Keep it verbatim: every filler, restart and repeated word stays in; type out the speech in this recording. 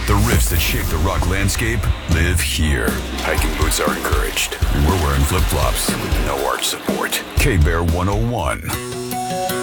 The riffs that shape the rock landscape live here. Hiking boots are encouraged. And we're wearing flip-flops. No arch support. K-Bear one oh one.